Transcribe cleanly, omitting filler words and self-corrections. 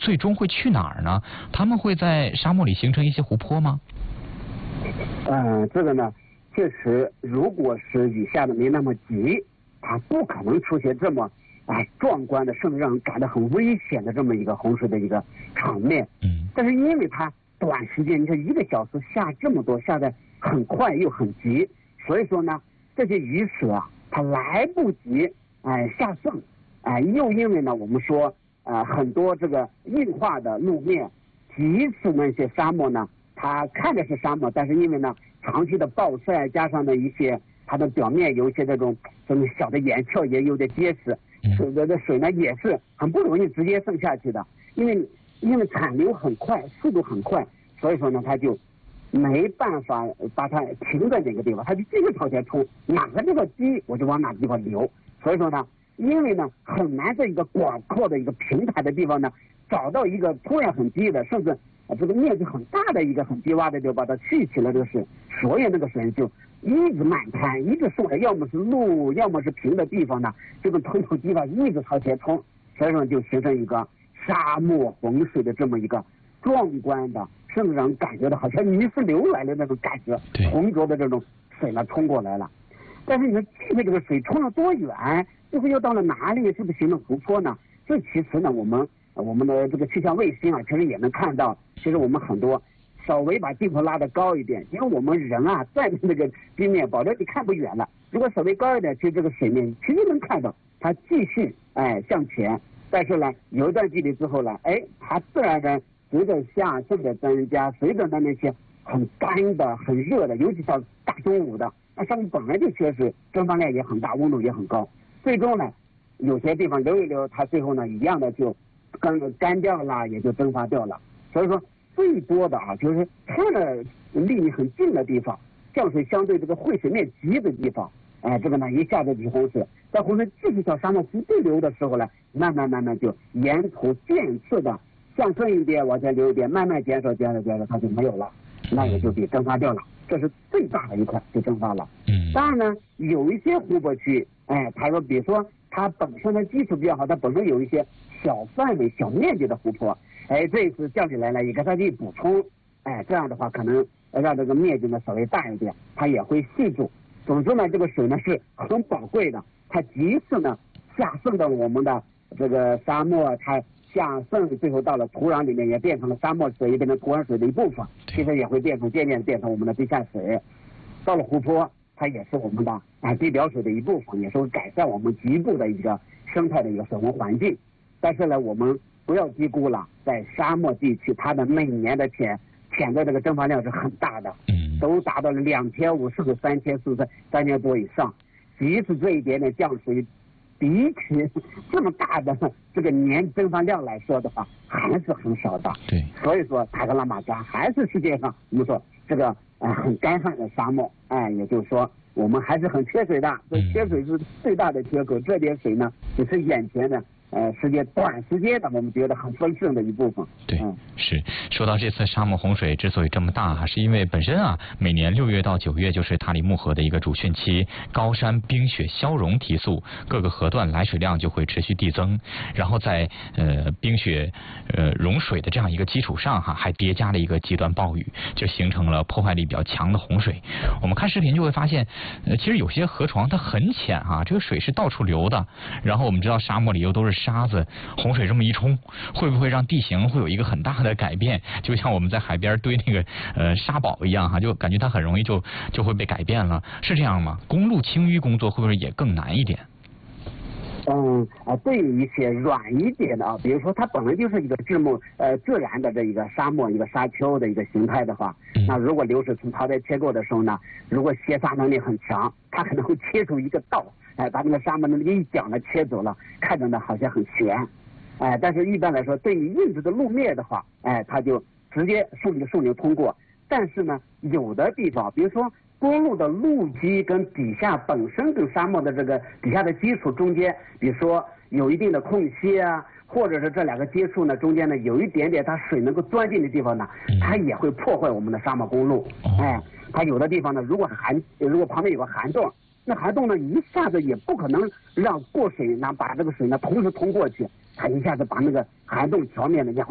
最终会去哪儿呢？他们会在沙漠里形成一些湖泊吗？ 这个呢，确实，如果是雨下的没那么急，它不可能出现这么壮观的，甚至让人感到很危险的这么一个洪水的一个场面。但是因为它短时间，你看1个小时下这么多，下的很快又很急，所以说呢，这些雨水啊，它来不及下渗，又因为呢，我们说很多这个硬化的路面，即使那些沙漠呢，它看着是沙漠，但是因为呢长期的暴晒，加上呢一些它的表面有一些这种小的岩壳也有点结实，使得的水呢也是很不容易直接渗下去的，因为产流很快，速度很快，所以说呢它就没办法把它停在哪个地方，它就继续朝前冲，哪个地方低我就往哪个地方流。所以说呢，因为呢很难在一个广阔的一个平坦的地方呢找到一个突然很低的，甚至这个面积很大的一个很低洼的，就把它蓄起了这个水，所以那个水就一直漫滩，一直顺着，要么是路，要么是平的地方呢，这个通透地方一直朝前冲，所以说就形成一个沙漠洪水的这么一个壮观的，甚至让人感觉到好像泥石流来的那种感觉，浑浊的这种水呢冲过来了。但是你说具体这个水冲了多远，最后又到了哪里，是不是形成湖泊呢？这其实呢，我们的这个气象卫星啊，其实也能看到，其实我们很多稍微把镜头拉得高一点，因为我们人啊站在那个地面保证你看不远了，如果稍微高一点，其实这个水面其实能看到它继续向前，但是呢有一段距离之后呢，它自然的随着下渗的增加，随着那些很干的很热的，尤其到大中午的，那上面本来就缺水，蒸发量也很大，温度也很高，最终呢有些地方流一流，它最后呢一样的就干掉了，也就蒸发掉了。所以说最多的就是看着离你很近的地方，降水相对这个汇水面急的地方，这个呢一下子起洪水，在洪水继续向沙漠腹对流的时候呢，慢慢就沿途渐次的向顺一点往前流一点，慢慢减少，它就没有了，那也就被蒸发掉了。这是最大的一块就蒸发了。当然呢，有一些湖泊区，它说比如说它本身的基础比较好，它本身有一些小范围、小面积的湖泊，这一次降下来了，也给它去补充，这样的话可能让这个面积呢稍微大一点，它也会系住。总之呢，这个水呢是很宝贵的，它即使呢下渗到我们的这个沙漠，它下渗最后到了土壤里面，也变成了沙漠水，也变成土壤水的一部分，其实也会渐渐变成我们的地下水。到了湖泊，它也是我们的地表水的一部分，也是会改善我们局部的一个生态的一个水文环境。但是呢，我们不要低估了，在沙漠地区，它的每年的潜在这个蒸发量是很大的，都达到了2500甚至3000甚至3000多以上。即使这一点点降水，比起这么大的这个年蒸发量来说的话，还是很少的。 对， 所以说塔克拉玛干还是世界上我们说这个很干旱的沙漠，也就是说我们还是很缺水的，这缺水是最大的缺口。这点水呢，只是眼前的短时间的我们觉得很丰盛的一部分。 对，是说到这次沙漠洪水之所以这么大，是因为本身每年6月到9月就是塔里木河的一个主汛期，高山冰雪消融提速，各个河段来水量就会持续递增，然后在冰雪融水的这样一个基础上还叠加了一个极端暴雨，就形成了破坏力比较强的洪水。我们看视频就会发现，其实有些河床它很浅这个水是到处流的，然后我们知道沙漠里又都是沙子，洪水这么一冲，会不会让地形会有一个很大的改变？就像我们在海边堆那个沙堡一样就感觉它很容易就会被改变了，是这样吗？公路清淤工作会不会也更难一点？ 对于一些软一点的比如说它本来就是一个自然的这一个沙漠一个沙丘的一个形态的话，那如果流水从槽在切过的时候呢，如果卸沙能力很强，它可能会切出一个道，把那个沙漠的那个一角呢切走了，看着呢好像很悬，但是一般来说对于硬质的路面的话，它就直接顺流通过。但是呢，有的地方，比如说公路的路基跟底下本身跟沙漠的这个底下的基础中间，比如说有一定的空隙或者是这两个接触呢中间呢有一点点它水能够钻进的地方呢，它也会破坏我们的沙漠公路。它有的地方呢，如果旁边有个涵洞，那涵洞呢一下子也不可能让过水把这个水呢同时通过去，它一下子把那个涵洞桥面呢